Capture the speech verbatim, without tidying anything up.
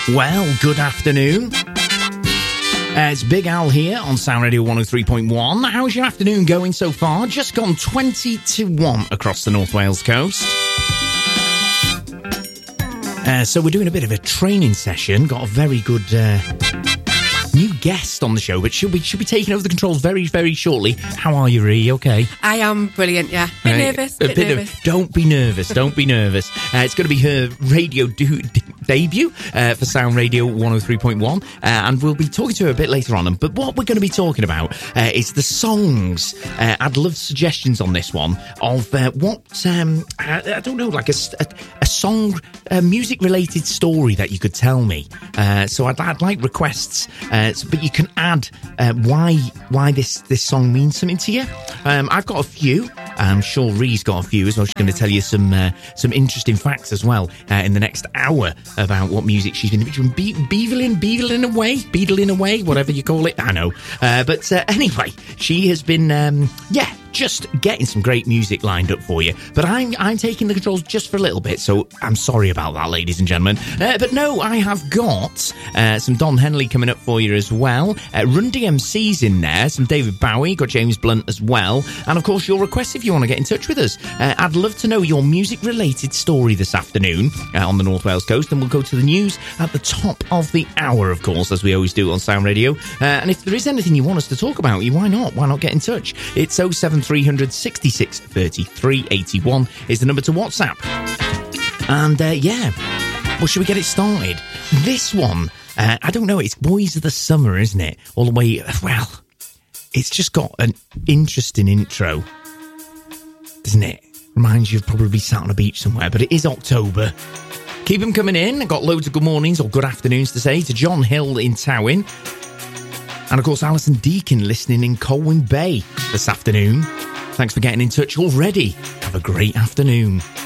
Well, good afternoon. Uh, it's Big Al here on Sound Radio one oh three point one. How's your afternoon going so far? Just gone twenty to one across the North Wales coast. Uh, so we're doing a bit of a training session. Got a very good uh, new guest on the show, but she'll be, she'll be taking over the controls very, very shortly. How are you, Ree? Okay? I am brilliant, yeah. Bit Right. nervous, bit, a bit nervous. Of, don't be nervous, don't be nervous. Uh, it's going to be her radio do, d- debut uh, for Sound Radio one oh three point one, uh, and we'll be talking to her a bit later on. But what we're going to be talking about uh, is the songs. Uh, I'd love suggestions on this one of uh, what, um, I, I don't know, like a, a, a song, a music-related story that you could tell me. Uh, so I'd, I'd like requests, uh, so, but you can add uh, why why this, this song means something to you. Um, I've got a few. I'm sure Ree's got a few as well. She's going to tell you some uh, some interesting facts as well uh, in the next hour about what music she's been doing. Be- beavling, beavling away, beadling away, whatever you call it. I know. Uh, but uh, anyway, she has been, um, yeah, just getting some great music lined up for you. But I'm I'm taking the controls just for a little bit, so I'm sorry about that, ladies and gentlemen. Uh, but no, I have got uh, some Don Henley coming up for you as well. Uh, Run D M C's in there, some David Bowie, got James Blunt as well. And of course, your requests if you want to get in touch with us. Uh, I'd love to know your music-related story this afternoon uh, on the North Wales coast. And we'll go to the news at the top of the hour, of course, as we always do on Sound Radio. Uh, and if there is anything you want us to talk about, you why not? Why not get in touch? It's oh seven three hundred sixty-six thirty-three eighty-one is the number to WhatsApp. And uh, yeah, well, should we get it started? This one, uh, I don't know, it's Boys of the Summer, isn't it? All the way, well, it's just got an interesting intro, doesn't it? Reminds you of probably sat on a beach somewhere, but it is October. Keep them coming in. I've got loads of good mornings or good afternoons to say to John Hill in Towyn. And of course, Alison Deakin listening in Colwyn Bay this afternoon. Thanks for getting in touch already. Have a great afternoon.